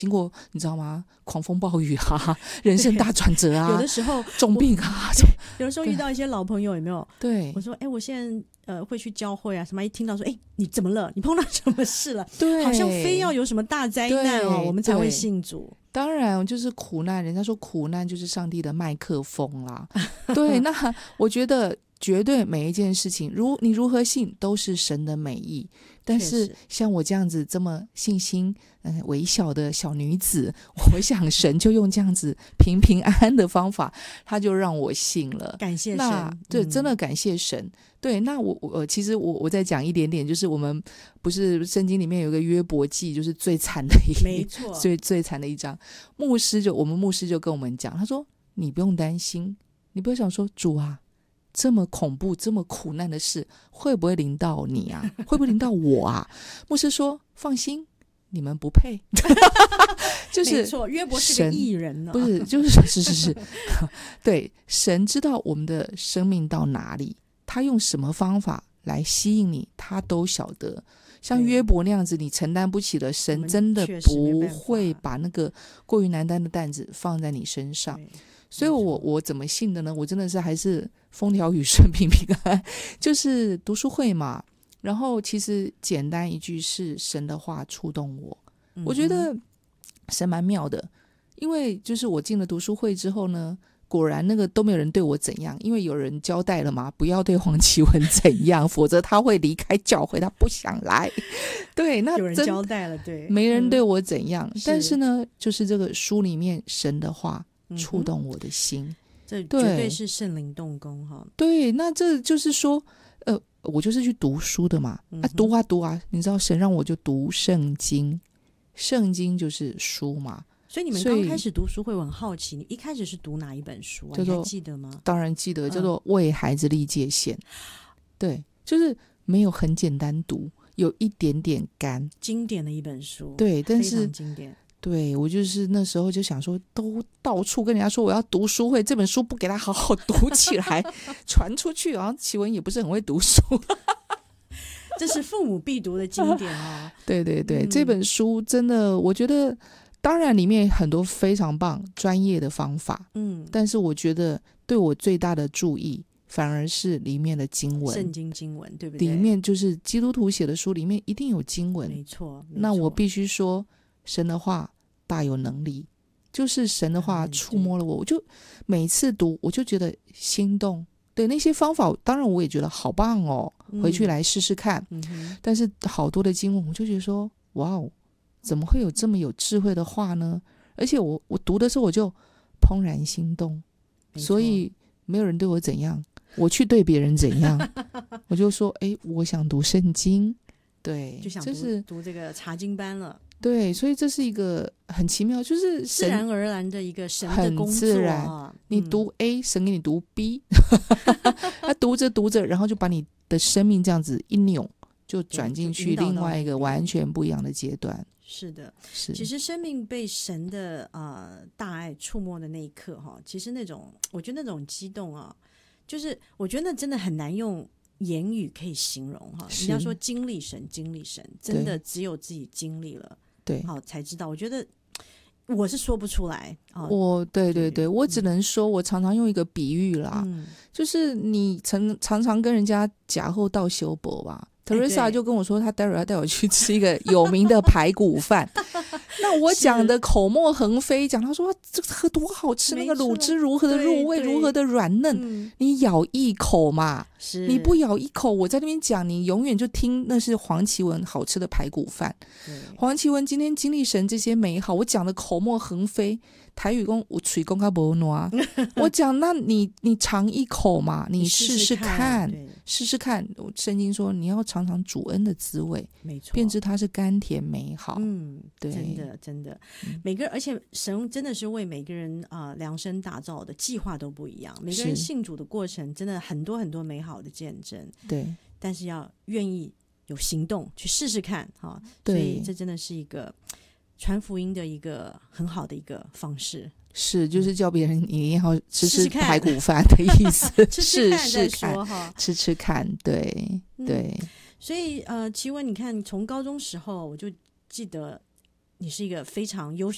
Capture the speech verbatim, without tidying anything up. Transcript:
经过你知道吗？狂风暴雨啊，人生大转折啊， 有的时候重病啊， 有的时候遇到一些老朋友有没有？ 对， 我说哎，我现在呃会去教会啊，什么一听到说哎你怎么了？你碰到什么事了？ 对， 好像非要有什么大灾难哦，我们才会信主。 当然就是苦难，人家说苦难就是上帝的麦克风啦。对，那我觉得绝对每一件事情，如你如何信都是神的美意。但是像我这样子这么信心、呃、微小的小女子，我想神就用这样子平平安安的方法，他就让我信了。 感谢神， 那对、嗯，真的感谢神。对，那我我其实我我再讲一点点，就是我们不是圣经里面有一个约伯记，就是最惨的一没错， 最最惨的一章。牧师就我们牧师就跟我们讲，他说你不用担心，你不要想说主啊，这么恐怖这么苦难的事会不会临到你啊？会不会临到我啊？牧师说放心，你们不配。就是没错，约伯是个艺人呢、 哦，不是就是是是是对，神知道我们的生命到哪里，他用什么方法来吸引你他都晓得。像约伯那样子你承担不起的，神真的不会把那个过于难担的担子放在你身上。所以我我怎么信的呢？我真的是还是风调雨顺平平安，就是读书会嘛。然后其实简单一句是神的话触动我、嗯、我觉得神蛮妙的。因为就是我进了读书会之后呢，果然那个都没有人对我怎样，因为有人交代了嘛，不要对黄绮雯怎样否则他会离开教会，他不想来。对，那有人交代了，对， 没人对我怎样、嗯、但是呢是就是这个书里面神的话触动我的心、嗯、 这绝对是圣灵动工哈。 对，那这就是说呃，我就是去读书的嘛、嗯、啊，读啊读啊，你知道神让我就读圣经，圣经就是书嘛。 所以你们刚开始读书会，我很好奇，你一开始是读哪一本书啊？你还记得吗？ 当然记得，叫做《为孩子立界限》、嗯、对，就是没有很简单读，有一点点干， 经典的一本书。 对，但是非常经典。 对，我就是那时候就想说，都到处跟人家说我要读书会，这本书不给他好好读起来传出去，好像绮雯也不是很会读书这是父母必读的经典啊、哦！ 对对对、 嗯， 这本书真的我觉得当然里面很多非常棒专业的方法， 嗯， 但是我觉得对我最大的注意反而是里面的经文， 圣经经文，对不对？ 里面就是基督徒写的书里面一定有经文， 没错。 那我必须说神的话大有能力，就是神的话触摸了我、嗯、我就每次读我就觉得心动。对，那些方法当然我也觉得好棒哦，回去来试试看、 嗯、 但是好多的经文我就觉得说哇哦，怎么会有这么有智慧的话呢？而且我我读的时候我就怦然心动，所以没有人对我怎样，我去对别人怎样我就说哎，我想读圣经，对， 就想读、就是、读这个查经班了。 对，所以这是一个很奇妙，就是自然而然的一个神的工作、啊、 很自然。你读 A、嗯、神给你读 B 他读着读着然后就把你的生命这样子一扭，就转进去另外一个完全不一样的阶段。 是的， 是。 其实生命被神的呃大爱触摸的那一刻哈，其实那种我觉得那种激动啊，就是我觉得那真的很难用言语可以形容哈。人家说经历神，经历神，真的只有自己经历了，对，好才知道。我觉得我是说不出来啊。我对对对，我只能说，我常常用一个比喻啦，嗯、就是你常常常跟人家假后到修博吧。Teresa 就跟我说，他待会儿要带我去吃一个有名的排骨饭。那我讲的口沫横飞，讲他说这个多好吃，那个卤汁如何的入味，如何的软嫩、嗯，你咬一口嘛，你不咬一口，我在那边讲，你永远就听那是黄绮雯好吃的排骨饭。黄绮雯今天经历神这些美好，我讲的口沫横飞。台语说我嘴讲较无烂我讲那你你尝一口嘛，你试试看试试看，圣经说你要尝尝主恩的滋味， 没错， 便知它是甘甜美好。 嗯， 对， 真的真的、嗯、每个人，而且神真的是为每个人啊、呃、量身打造的，计划都不一样，每个人信主的过程真的很多很多美好的见证。对，但是要愿意有行动去试试看哈，所以这真的是一个传福音的一个很好的一个方式， 是就是叫别人你要吃吃排骨饭的意思， 吃吃看再说哈， 吃吃看，对对、嗯。 所以呃，绮雯，你看你从高中时候我就记得你是一个非常优秀